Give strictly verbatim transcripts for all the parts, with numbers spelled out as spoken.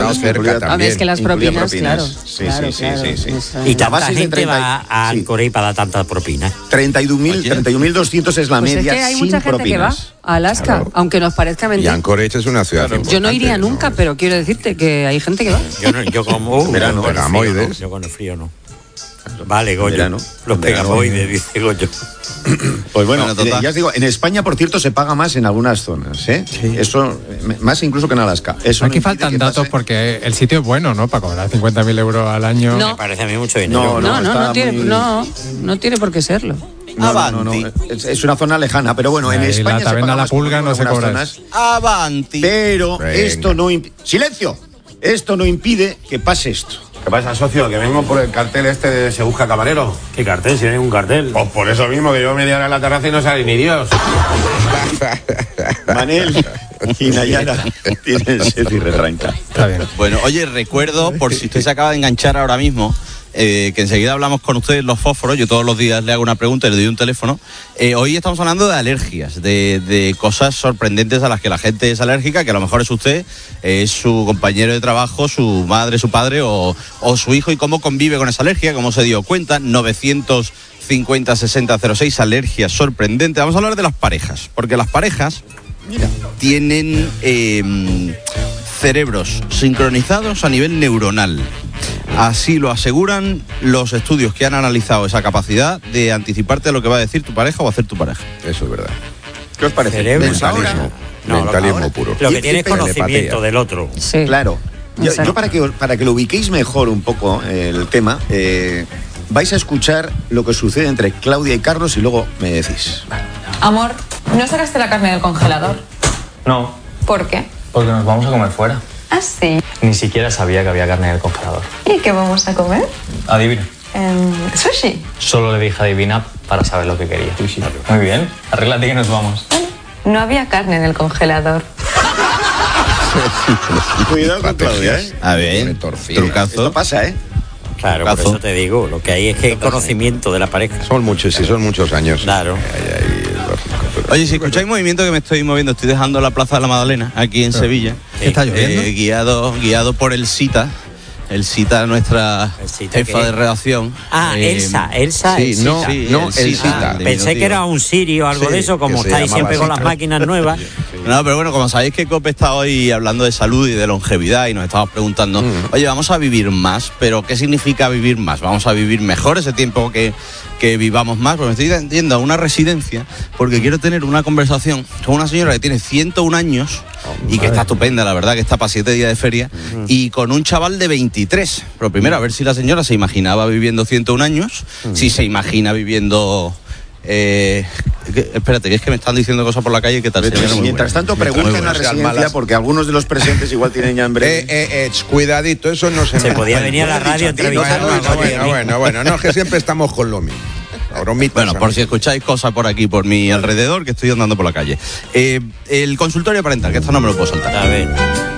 estado cerca también. Es que las propinas, propinas. claro. Sí, claro, sí, claro, sí, sí, sí. Y tanta gente va a Ancoré para dar tanta propina. treinta y un mil doscientos es la pues media es que hay sin mucha gente propinas. que va a Alaska, claro. Aunque nos parezca mentira. Y Anchorage es una ciudad importante. Yo no iría nunca, ¿no? Pero quiero decirte que hay gente que va. Yo, no, yo como... Uh, verano, pegamoides. No, yo con el frío no. Vale, Goyo. Verano, los pegamoides, dice Goyo. Pues bueno, bueno ya os digo, en España, por cierto, se paga más en algunas zonas, ¿eh? Sí. Eso, más incluso que en Alaska. Eso Aquí no faltan datos pase... porque el sitio es bueno, ¿no? Para cobrar cincuenta mil euros al año. No. Me parece a mí mucho dinero. No, no, no, no, no, tiene, muy... no, no tiene por qué serlo. No, no, no, no. Es, es una zona lejana, pero bueno, en España la taberna La Pulga no se cobra. Avanti. Pero Venga. esto no imp... ¡Silencio! Esto no impide que pase esto. ¿Qué pasa, socio? Que vengo por el cartel este de Se Busca Camarero. ¿Qué cartel? Si no hay un cartel. Pues por eso mismo, que llevo media hora en la terraza y no sale ni Dios. Manel y Nayara tienen sed y retranca. Está bien. Bueno, oye, recuerdo, por si usted se acaba de enganchar ahora mismo, eh, que enseguida hablamos con ustedes los fósforos. Yo todos los días le hago una pregunta y le doy un teléfono. Eh, hoy estamos hablando de alergias, de, de cosas sorprendentes a las que la gente es alérgica, que a lo mejor es usted, es su compañero de trabajo, su madre, su padre o, o su hijo, y cómo convive con esa alergia, cómo se dio cuenta. Novecientos cincuenta sesenta cero seis, alergias sorprendentes. Vamos a hablar de las parejas, porque las parejas Mira. tienen eh, cerebros sincronizados a nivel neuronal. Así lo aseguran los estudios que han analizado esa capacidad de anticiparte a lo que va a decir tu pareja o hacer tu pareja. Eso es verdad. ¿Qué os parece? Mentalismo. No, Mentalismo lo, puro. Lo que tiene es conocimiento telepatía del otro. Sí. Claro. Yo, yo para que para que lo ubiquéis mejor un poco eh, el tema, eh, vais a escuchar lo que sucede entre Claudia y Carlos y luego me decís. Amor, ¿no sacaste la carne del congelador? No. ¿Por qué? Porque nos vamos a comer fuera. ¿Ah, sí? Ni siquiera sabía que había carne en el congelador. ¿Y qué vamos a comer? Adivina. Um, sushi. Solo le dije adivina para saber lo que quería. Sushi. Muy bien. Arréglate que nos vamos. No había carne en el congelador. Cuidado con Claudia, ¿eh? A ver, trucazo. Esto pasa, ¿eh? Claro, por eso te digo, lo que hay es que hay conocimiento de la pareja. Son muchos, sí, son muchos años. Claro. Ahí, ahí, lógico. Oye, si escucháis movimiento que me estoy moviendo, estoy dejando la Plaza de la Magdalena, aquí en Sevilla. ¿Qué está lloviendo? Eh, guiado, guiado por el CITA. El CITA, nuestra ¿Cita jefa qué? de redacción. Ah, eh, Elsa, Elsa. Sí, el no, Cita. sí, no, el el Cita. Cita. Ah, Pensé que era un Siri o algo Sí, de eso, como que se estáis llamaba siempre con las Cita. máquinas nuevas. No, pero bueno, como sabéis que COPE está hoy hablando de salud y de longevidad y nos estamos preguntando, mm. oye, vamos a vivir más, pero ¿qué significa vivir más? ¿Vamos a vivir mejor ese tiempo que, que vivamos más? Pues me estoy yendo a una residencia porque quiero tener una conversación con una señora que tiene ciento un años oh, y que está estupenda, la verdad, que está para siete días de feria, mm. y con un chaval de veintitrés. Pero primero, a ver si la señora se imaginaba viviendo ciento un años, mm. si se imagina viviendo... Eh, que, espérate, que es que me están diciendo cosas por la calle que tal. Mientras tanto, pregunten en la residencia porque algunos de los presentes igual tienen ya en breve. Eh, eh, eh, cuidadito, eso no se Se podía venir a la radio entrevistar. Bueno, bueno, bueno, bueno, no, es que siempre estamos con lo mismo. Bueno, por si escucháis cosas por aquí, por mi alrededor, que estoy andando por la calle. Eh, el consultorio parental, que esto no me lo puedo saltar. A ver.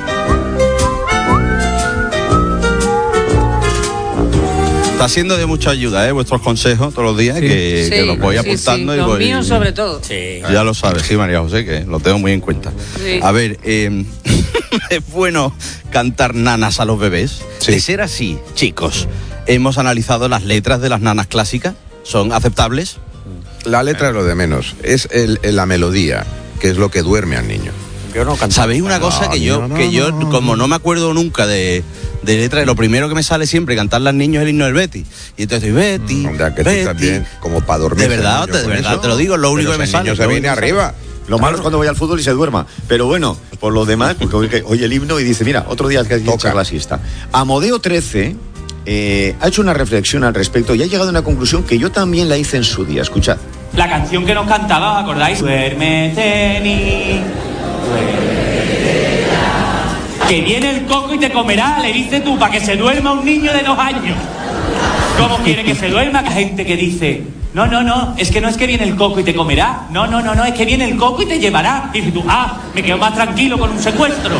Está siendo de mucha ayuda, ¿eh? Vuestros consejos todos los días, sí. que, sí, que los voy sí, apuntando. Sí, y los voy, míos sobre todo. Sí. Ya lo sabes, sí, María José, que lo tengo muy en cuenta. Sí. A ver, eh, ¿es bueno cantar nanas a los bebés? Sí. De ser así, chicos, hemos analizado las letras de las nanas clásicas. ¿Son aceptables? La letra es lo de menos, es el, el, la melodía, que es lo que duerme al niño. Yo no canto. ¿Sabéis una cosa? No, que yo, no, no, que yo no, no. como no me acuerdo nunca de, de letra, lo primero que me sale siempre cantarle al niño es el himno del Betis. Y entonces estoy Betty, Mm, hombre, que Betty. tú también, como para dormir. De verdad, de verdad, te lo digo, lo único Pero que me ese sale. niño se lo viene único que me arriba. Lo malo es cuando voy al fútbol y se duerma. Pero bueno, por lo demás, porque oye el himno y dice, mira, otro día que hay que echar la siesta. Amodeo trece eh, ha hecho una reflexión al respecto y ha llegado a una conclusión que yo también la hice en su día. Escuchad. La canción que nos cantaba, ¿os acordáis? Duérmete, ni... Duérmete ya. Que viene el coco y te comerá, le dices tú, para que se duerma un niño de dos años. ¿Cómo quiere que se duerma? Que hay gente que dice... No, no, no, es que no es que viene el coco y te comerá. No, no, no, no, es que viene el coco y te llevará. Y dices tú, ah, me quedo más tranquilo con un secuestro.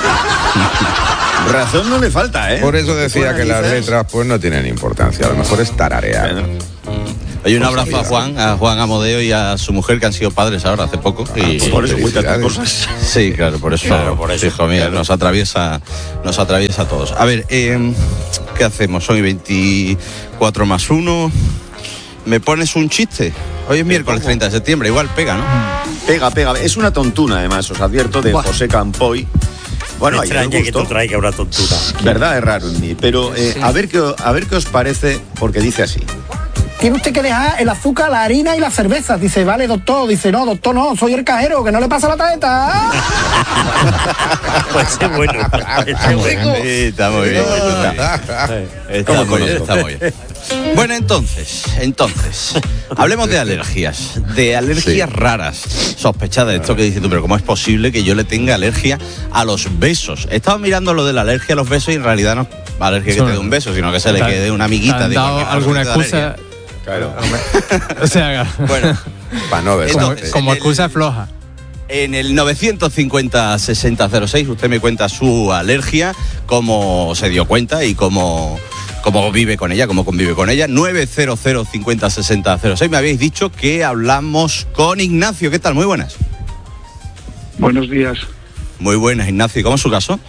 Razón no le falta, ¿eh? Por eso decía que las letras pues no tienen importancia, a lo mejor es tararear. Bueno. Oye, un abrazo a Juan, a Juan Amodeo y a su mujer que han sido padres ahora hace poco. Y, ah, por eso cuentan tantas cosas. Sí, claro, por eso. Claro, por eso. Hijo mío, Claro. nos atraviesa, nos atraviesa a todos. A ver, eh, ¿qué hacemos? Hoy veinticuatro más uno. ¿Me pones un chiste? Hoy es miércoles treinta de septiembre, igual pega, ¿no? Pega, pega. Es una tontuna, además, os advierto, de Buah. José Campoy. Bueno, Me ayer extraña me que gustó. tú traigas una tontura. ¿Verdad? Es raro en mí. Pero eh, Sí. a, ver qué, a ver qué os parece, porque dice así. Tiene usted que dejar el azúcar, la harina y la cerveza. Dice, vale, doctor. Dice, no, doctor, no, soy el cajero, que no le pasa la tarjeta. Pues es bueno. Está bueno. Sí, está muy bien. Está ¿Cómo muy bien, conozco? está muy bien. Bueno, entonces, entonces, hablemos de alergias, de alergias Sí. raras, sospechadas. Esto que dices tú, pero ¿cómo es posible que yo le tenga alergia a los besos? He estado mirando lo de la alergia a los besos y en realidad no es alergia que Eso- te dé un beso, sino que se le ¿Te- quede una te amiguita. han de dado cualquier cosa alguna que te da excusa? alergia. Claro. O sea, Bueno, Para no ver. como, entonces, como el- excusa floja. en el novecientos cincuenta sesenta cero seis usted me cuenta su alergia, cómo se dio cuenta y cómo, cómo vive con ella, cómo convive con ella. nueve cero cero cincuenta sesenta cero seis. Me habéis dicho que hablamos con Ignacio. ¿Qué tal? Muy buenas. Buenos días. Muy buenas, Ignacio. ¿Cómo es su caso?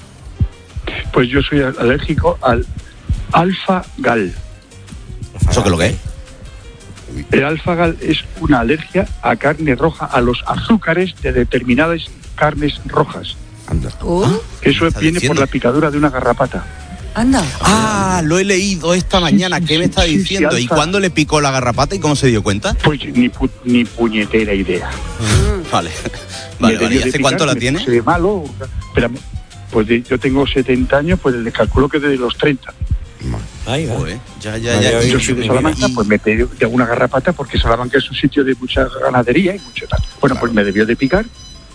Pues yo soy alérgico al alfa-gal. ¿Eso qué es lo que es? El alfa-gal es una alergia a carne roja, a los azúcares de determinadas carnes rojas. Anda. Uh, Eso está viene diciendo? por la picadura de una garrapata. anda. Ah, lo he leído esta mañana. sí, ¿Qué me sí, está sí, sí, diciendo? ¿Y alfa. cuándo le picó la garrapata y cómo se dio cuenta? Pues ni, pu- ni puñetera idea. Vale. Me Vale, vale. debió ¿Y de hace picar, cuánto la me tiene? puse de malo. Espérame. Pues de- yo tengo setenta años, pues le calculo que desde los treinta. Ahí va. Joder, ya, ya, Vale, ya. oye, Yo soy de y- Salamanca, y- pues me pegó de una garrapata porque Salamanca es un sitio de mucha ganadería y mucho tal. Bueno, pues me debió de picar.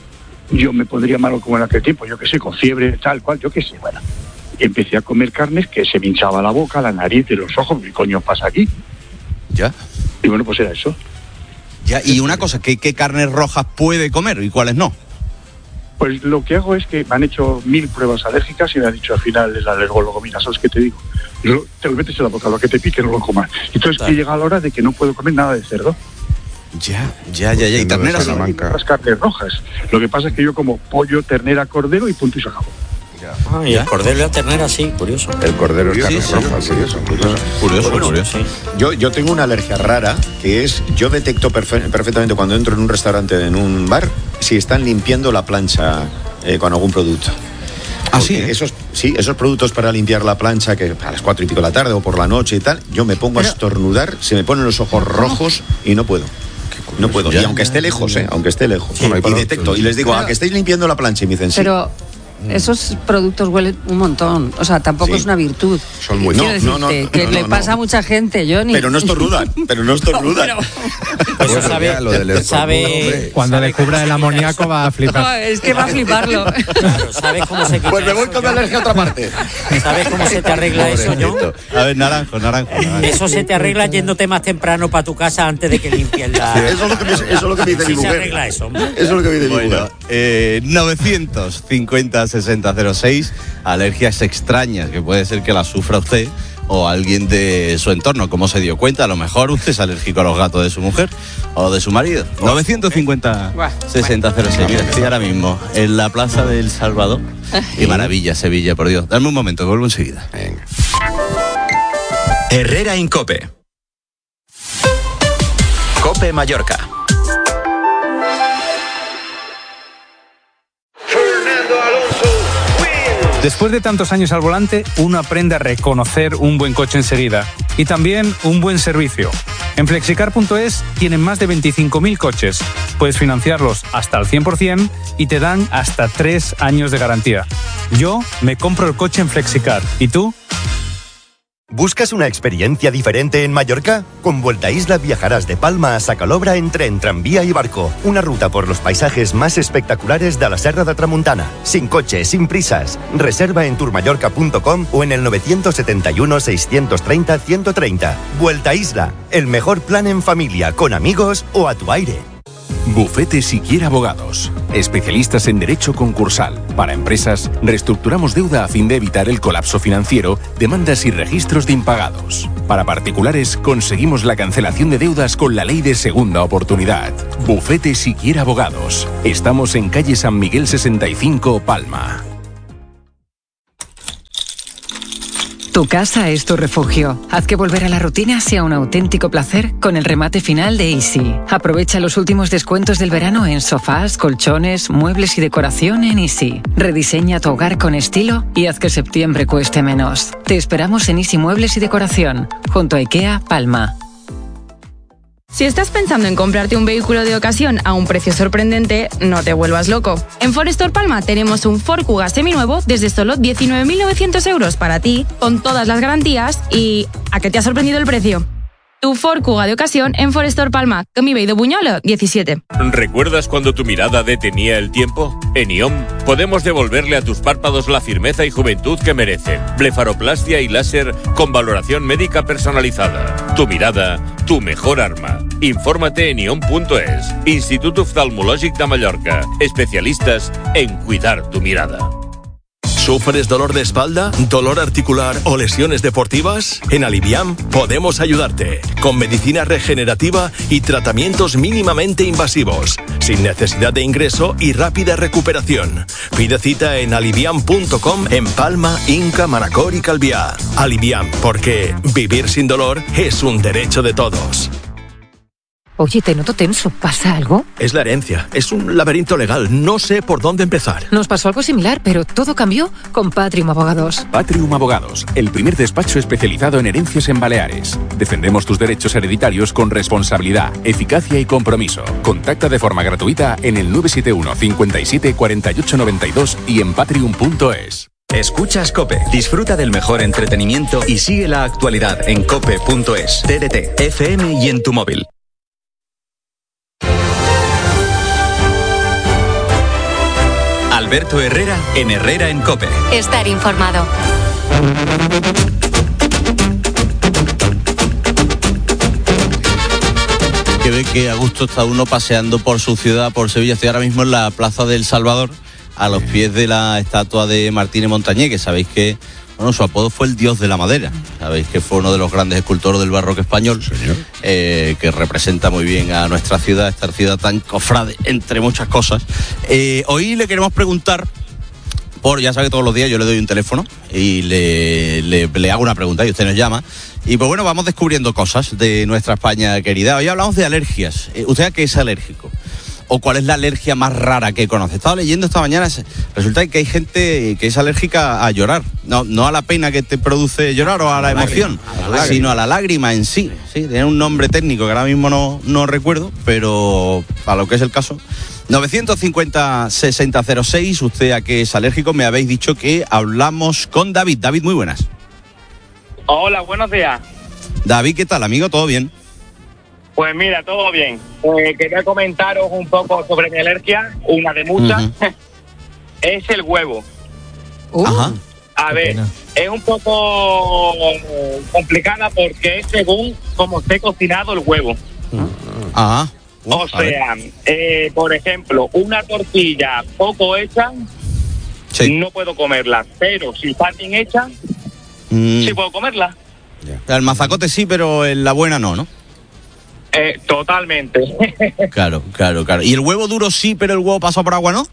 Yo me pondría malo como en aquel tiempo, yo qué sé, con fiebre, tal cual, yo qué sé, bueno. Y empecé a comer carnes que se me hinchaba la boca, la nariz y los ojos. ¿Qué coño pasa aquí? Ya. Y bueno, pues era eso. Ya, y una cosa, ¿qué, ¿qué carnes rojas puede comer y cuáles no? Pues lo que hago es que me han hecho mil pruebas alérgicas y me ha dicho al final el alergólogo, mira, ¿sabes qué te digo? Lo- te lo metes en la boca, lo que te pique no lo comas. Entonces que llega la hora de que no puedo comer nada de cerdo. Ya, ya, ya, ya. Y Siendo de ternera sí. Salamanca. Las carnes rojas. Lo que pasa es que yo como pollo, ternera, cordero y punto y se acabó. Ah, y el cordero y la ternera, sí, curioso. El cordero es carne sí. roja, curioso, curioso. Curioso, Bueno, curioso. Sí. Yo, yo tengo una alergia rara, que es, yo detecto perfe- perfectamente cuando entro en un restaurante, en un bar, si están limpiando la plancha eh, con algún producto. Ah, sí, Porque ¿eh? Esos, sí, esos productos para limpiar la plancha, que a las cuatro y pico de la tarde o por la noche y tal, yo me pongo Pero- a estornudar, se me ponen los ojos rojos y no puedo. No puedo. Ya. Y aunque esté lejos, ¿eh? Aunque esté lejos. Sí, hay y productos. detecto. Y les digo, Pero- a que estáis limpiando la plancha. Y me dicen, sí. Pero esos productos huelen un montón. O sea, tampoco Sí. es una virtud. Son muy- Quiero No, no, decirte no, que no, le no, pasa no. a mucha gente, Johnny. Pero no estornudan, pero no estornudan. Pues Bueno, sabe, ya lo del estornudo, sabe, hombre. Cuando sabe descubra cómo el se amoníaco quita va a flipar. No, es que va a fliparlo. eso. Claro, ¿sabes cómo se quita Pues me voy eso, con mi John? alergia a otra parte. ¿Sabes cómo se te arregla eso, John? A ver, naranjo, naranjo. naranjo. Eso se te arregla yéndote más temprano para tu casa antes de que limpien la... Eso es lo que me, eso es lo que me dice Así mi se mujer. arregla eso, hombre. Eso es lo que me dice mi Bueno, mujer. eh, novecientos cincuenta sesenta cero seis, alergias extrañas que puede ser que las sufra usted o alguien de su entorno. ¿Cómo se dio cuenta? A lo mejor usted es alérgico a los gatos de su mujer o de su marido. novecientos cincuenta sesenta cero seis. Mira, estoy ahora mismo en la Plaza del Salvador. Qué maravilla, Sevilla, por Dios. Dame un momento, que vuelvo enseguida. Venga. Herrera Incope. Cope Mallorca. Después de tantos años al volante, uno aprende a reconocer un buen coche enseguida y también un buen servicio. En flexicar punto es tienen más de veinticinco mil coches. Puedes financiarlos hasta el cien por ciento y te dan hasta tres años de garantía. Yo me compro el coche en Flexicar. ¿Y tú? ¿Buscas una experiencia diferente en Mallorca? Con Vuelta Isla viajarás de Palma a Sacalobra en tren, tranvía y barco. Una ruta por los paisajes más espectaculares de la Serra de Tramuntana. Sin coche, sin prisas. Reserva en tourmallorca punto com o en el nueve siete uno, seis tres cero, uno tres cero. Vuelta Isla, el mejor plan en familia, con amigos o a tu aire. Bufete Siquiera Abogados. Especialistas en derecho concursal. Para empresas, reestructuramos deuda a fin de evitar el colapso financiero, demandas y registros de impagados. Para particulares, conseguimos la cancelación de deudas con la ley de segunda oportunidad. Bufete Siquiera Abogados. Estamos en calle San Miguel sesenta y cinco, Palma. Tu casa es tu refugio. Haz que volver a la rutina sea un auténtico placer con el remate final de Easy. Aprovecha los últimos descuentos del verano en sofás, colchones, muebles y decoración en Easy. Rediseña tu hogar con estilo y haz que septiembre cueste menos. Te esperamos en Easy Muebles y Decoración, junto a IKEA Palma. Si estás pensando en comprarte un vehículo de ocasión a un precio sorprendente, no te vuelvas loco. En Forestor Palma tenemos un Ford Kuga seminuevo desde solo diecinueve mil novecientos euros para ti, con todas las garantías y... ¿a qué te ha sorprendido el precio? Tu Ford Kuga de ocasión en Forestor Palma, Camí de Buñolo, diecisiete. ¿Recuerdas cuando tu mirada detenía el tiempo? En I O M podemos devolverle a tus párpados la firmeza y juventud que merecen. Blefaroplastia y láser con valoración médica personalizada. Tu mirada, tu mejor arma. Infórmate en iom punto es. Instituto Oftalmològic de Mallorca. Especialistas en cuidar tu mirada. ¿Sufres dolor de espalda, dolor articular o lesiones deportivas? En Aliviam podemos ayudarte, con medicina regenerativa y tratamientos mínimamente invasivos, sin necesidad de ingreso y rápida recuperación. Pide cita en aliviam punto com en Palma, Inca, Manacor y Calviá. Aliviam, porque vivir sin dolor es un derecho de todos. Oye, te noto tenso. ¿Pasa algo? Es la herencia. Es un laberinto legal. No sé por dónde empezar. Nos pasó algo similar, pero todo cambió con Patrium Abogados. Patrium Abogados, el primer despacho especializado en herencias en Baleares. Defendemos tus derechos hereditarios con responsabilidad, eficacia y compromiso. Contacta de forma gratuita en el nueve siete uno, cincuenta y siete, cuarenta y ocho noventa y dos y en patrium punto es. Escuchas COPE. Disfruta del mejor entretenimiento y sigue la actualidad en cope punto es, T D T, F M y en tu móvil. Alberto Herrera en Herrera en COPE. Estar informado. Que ve que a gusto está uno paseando por su ciudad, por Sevilla. Estoy ahora mismo en la Plaza del Salvador, a los pies de la estatua de Martínez Montañé, que sabéis que bueno, su apodo fue el dios de la madera. Sabéis que fue uno de los grandes escultores del barroco español, eh, que representa muy bien a nuestra ciudad, esta ciudad tan cofrade, entre muchas cosas. Eh, hoy le queremos preguntar, por ya sabe, todos los días yo le doy un teléfono y le, le, le hago una pregunta y usted nos llama. Y pues bueno, vamos descubriendo cosas de nuestra España querida. Hoy hablamos de alergias. Eh, ¿Usted a qué es alérgico? ¿O cuál es la alergia más rara que conoce? Estaba leyendo esta mañana, resulta que hay gente que es alérgica a llorar. No, no a la pena que te produce llorar o a la emoción, sino a la lágrima en sí. Sí, tiene un nombre técnico que ahora mismo no, no recuerdo, pero para lo que es el caso. novecientos cincuenta, sesenta cero seis, ¿usted a qué es alérgico? Me habéis dicho que hablamos con David. David, muy buenas. Hola, buenos días. David, ¿qué tal, amigo? ¿Todo bien? Pues mira, todo bien. Eh, quería comentaros un poco sobre mi alergia, una de muchas. Uh-huh. Es el huevo. Uh, Ajá. A ver, pena. Es un poco complicada porque es según cómo esté cocinado el huevo. Ajá. Uh, o sea, eh, por ejemplo, una tortilla poco hecha, sí. No puedo comerla. Pero si está bien hecha, mm. sí puedo comerla. Yeah. El mazacote sí, pero en la buena no, ¿no? Eh, totalmente. Claro, claro, claro. ¿Y el huevo duro sí, pero el huevo pasado por agua no?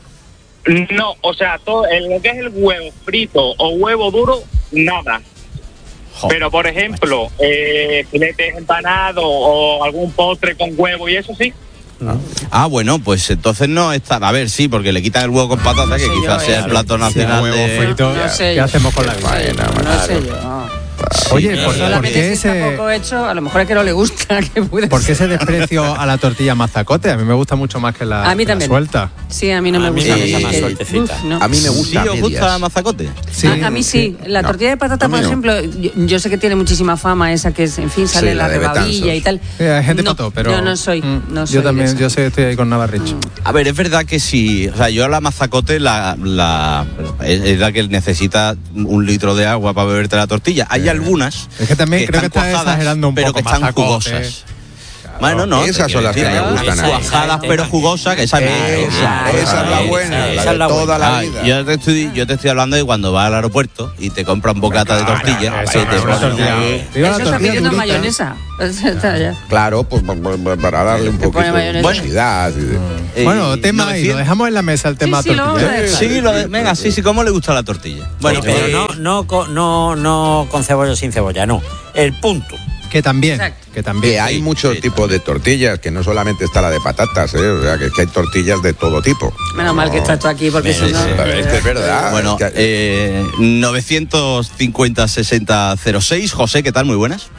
No, o sea, todo en lo que es el huevo frito o huevo duro, nada. Joder, pero, por ejemplo, eh, filetes empanados o algún postre con huevo y eso sí. No. Ah, bueno, pues entonces no está... A ver, sí, porque le quitan el huevo con patata, no que quizás yo, sea eh, el plato nacional sí, de... huevo frito, no sé ¿qué yo. hacemos con la vida? No, no sé yo. Sí, Oye, ¿por, ¿por qué si ese poco hecho, a lo mejor es que no le gusta? Que puede ¿Por qué ese desprecio a la tortilla mazacote? A mí me gusta mucho más que la, a mí que la suelta. Sí, a mí no a me gusta. Mí me más sueltecita. Uf, no. A mí me gusta. ¿Sí os gusta mazacote? Sí. A, a mí sí. La no. tortilla de patata, por no. ejemplo, yo, yo sé que tiene muchísima fama esa que es, en fin, sale sí, la, la rebabilla y tal. Sí, hay gente no, para todo, pero yo no soy. Mm, no soy yo también, yo sé, estoy ahí con Navarrich. Mm. A ver, es verdad que sí. O sea, yo a la mazacote la, la es, es la que necesita un litro de agua para beberte la tortilla. Hay algunas es que también que creo que está exagerando un pero poco que están mazacote. jugosas. Bueno, no. Esas son las que me gustan. Cuajadas pero jugosas, que esa es esa, esa es la buena, esa es la de toda la vida. Yo te estoy, yo te estoy hablando de cuando vas al aeropuerto y te compras un bocata de tortilla. Eso está pidiendo mayonesa. Claro, pues para darle un poquito de velocidad. Bueno, tema ahí, lo dejamos en la mesa el tema sí, sí, tortilla. Sí, lo de, venga, sí, sí, ¿cómo le gusta la tortilla? Bueno, pero eh, no, no, con, no, no con cebolla o sin cebolla, no. El punto. Que también, Exacto. que también. Que hay sí, muchos sí, tipos de tortillas, que no solamente está la de patatas, ¿eh? O sea, que, que hay tortillas de todo tipo. Menos mal que estás tú aquí, porque si no... Es que es verdad. Bueno, es que... eh, novecientos cincuenta sesenta cero seis. José, ¿qué tal? Muy buenas.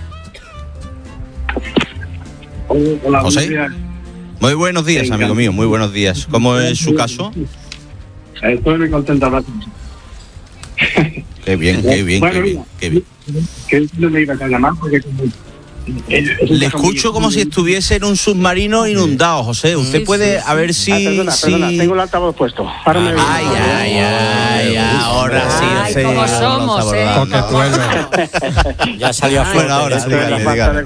Hola, José. Buenos días. Muy buenos días, Venga. amigo mío, muy buenos días. ¿Cómo es su caso? Estoy muy contento de hablar. Qué bien, qué bien, bueno, qué bien, qué bien. Que no me ibas a llamar porque como... Le escucho como si estuviese en un submarino inundado, José. Usted puede, a ver si... Ah, perdona, si... perdona, tengo el altavoz puesto. Ahora me... Ay, ay, ay, ahora sí. Ay, sí, cómo somos, ¿eh? Ya salió afuera ahora. Dígame, dígame.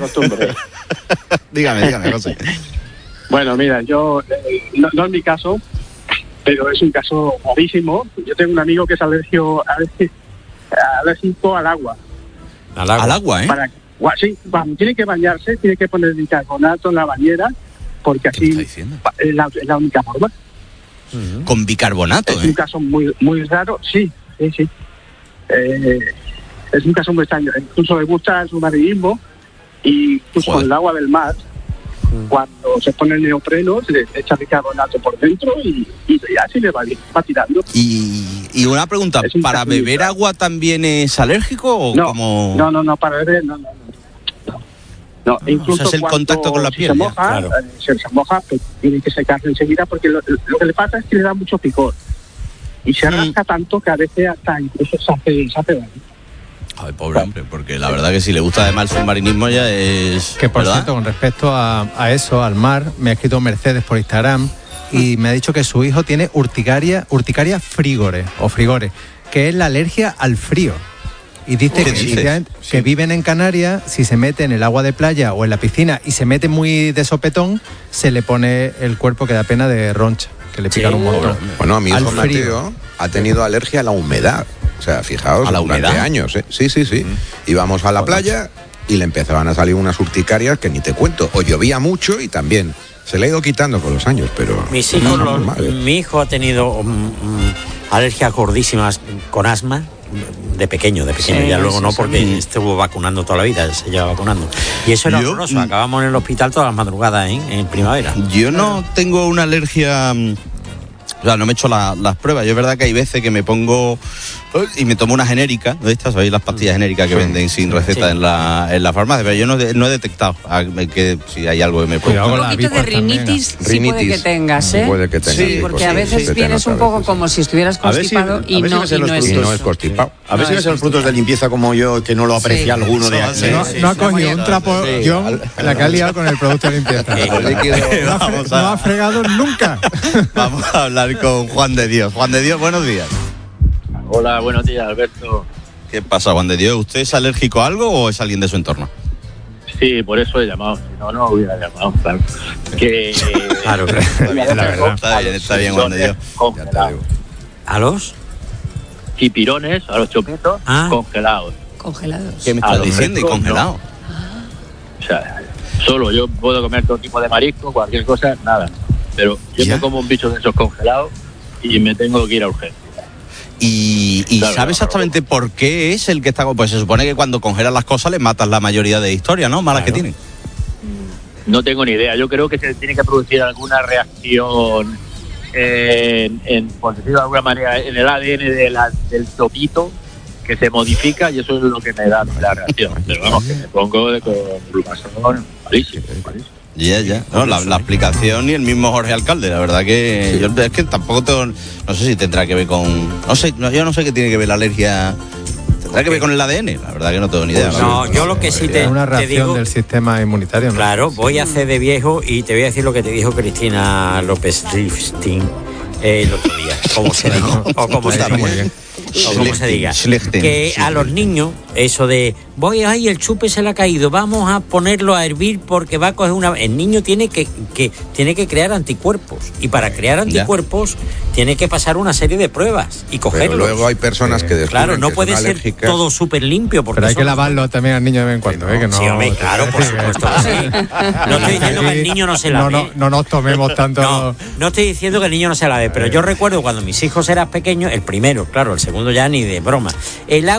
dígame, dígame, José. Bueno, mira, yo... Eh, no, no es mi caso, pero es un caso gravísimo. Yo tengo un amigo que es alérgico, alérgico al agua. Al agua, al agua ¿eh? Para, sí, cuando tiene que bañarse, tiene que poner bicarbonato en la bañera, porque así es la, es la única forma. Uh-huh. Con bicarbonato, Es ¿eh? un caso muy muy raro, sí, sí, sí. Eh, es un caso muy extraño. Incluso le gusta el submarinismo y incluso con el agua del mar, uh-huh. cuando se pone el neopreno, se le echa bicarbonato por dentro y, y así le va, va tirando. Y, y una pregunta, un ¿para beber raro. agua también es alérgico o no, como...? No, no, no, para beber no, no. No, incluso o sea, es el contacto con la piel. Se moja, claro. eh, se, se moja, pues tiene que secarse enseguida porque lo, lo que le pasa es que le da mucho picor. Y se rasca mm. tanto que a veces hasta incluso se hace, se hace daño. Ay, pobre hombre, porque la verdad que si le gusta además el submarinismo ya es... Que por ¿verdad? cierto, con respecto a, a eso, al mar, me ha escrito Mercedes por Instagram y me ha dicho que su hijo tiene urticaria, urticaria frigore o frigore, que es la alergia al frío. Y dice que, que sí. viven en Canarias, si se mete en el agua de playa o en la piscina y se mete muy de sopetón, se le pone el cuerpo que da pena de roncha, que le pican sí. un montón. Bueno, a mi hijo Mateo ha tenido alergia a la humedad. O sea, fijaos, ¿a la durante humedad? años, ¿eh? Sí, sí, sí. Mm. Íbamos a la playa y le empezaban a salir unas urticarias que ni te cuento. O llovía mucho y también se le ha ido quitando con los años, pero... Mis hijos, no, los, mi hijo ha tenido um, um, alergias gordísimas con asma. De pequeño, de pequeño, sí, ya luego sí, no, porque sí. estuvo vacunando toda la vida, se lleva vacunando. Y eso era horroroso, acabamos en el hospital todas las madrugadas, ¿eh? En primavera. Yo no tengo una alergia, o sea, no me he hecho la, las pruebas. Yo es verdad que hay veces que me pongo y me tomo una genérica, ¿de estas? ¿Sabéis las pastillas genéricas que sí. venden sin receta sí. en la en la farmacia? Pero yo no, no he detectado que si hay algo que me puede... Un poquito de rinitis sí rinitis, puede que tengas, ¿eh? Puede que tengas, sí, porque sí, a veces sí, vienes un poco como si estuvieras constipado si, y, no, si y, no es y no es constipado. A ver si ves los frutos de limpieza como yo, que no lo aprecia sí. alguno de aquí. No, no ha cogido un trapo, sí. John, la que ha liado con el producto de limpieza. Sí. No, ha, no ha fregado nunca. Vamos a hablar con Juan de Dios. Juan de Dios, buenos días. Hola, buenos días, Alberto. ¿Qué pasa, Juan de Dios? ¿Usted es alérgico a algo o es alguien de su entorno? Sí, por eso he llamado. Si no, no hubiera llamado, claro. Que, claro, claro. La verdad. Está bien, está bien, Juan de Dios. ¿A los? Chipirones, a los chopitos, ah. congelados. Congelados. ¿Qué me estás diciendo? ¿Y congelados? No. O sea, solo yo puedo comer todo tipo de marisco, cualquier cosa, nada. Pero yo ¿Ya? me como un bicho de esos congelados y me tengo que ir a urgencia. ¿Y, y claro, sabe exactamente no, no. por qué es el que está...? Pues se supone que cuando congelan las cosas le matas la mayoría de historias, ¿no? Malas claro. que tienen. No tengo ni idea. Yo creo que se tiene que producir alguna reacción, en, en, por decirlo de alguna manera, en el A D N de la, del topito, que se modifica y eso es lo que me da la reacción. Pero vamos, que me pongo de, con glumazón malísimo, malísimo. Ya, ya. No, la, la explicación y el mismo Jorge Alcalde, la verdad que sí. yo es que tampoco tengo, no sé si tendrá que ver con, no sé, no, yo no sé qué tiene que ver la alergia, tendrá que ver con el A D N, la verdad que no tengo ni idea. Pues no, yo lo que sí te, es una reacción te digo, del sistema inmunitario, ¿no? Claro, voy a hacer de viejo y te voy a decir lo que te dijo Cristina López Rifstein eh, el otro día, como se diga, o como se diga, o como se diga, que a los niños eso de voy, ay, el chupe se le ha caído, vamos a ponerlo a hervir porque va a coger una... El niño tiene que, que, tiene que crear anticuerpos, y para crear anticuerpos ya. tiene que pasar una serie de pruebas y cogerlos. Pero luego hay personas que descubren Claro, no que puede son ser alérgicas. todo súper limpio. Porque Pero hay que son... lavarlo también al niño de vez en cuando, ¿eh? Que no, Sí, hombre, claro, por supuesto que sí. No estoy diciendo que el niño no se lave. No, no, no nos tomemos tanto... No, no estoy diciendo que el niño no se lave, pero yo recuerdo cuando mis hijos eran pequeños, el primero, claro, el segundo ya ni de broma, el agua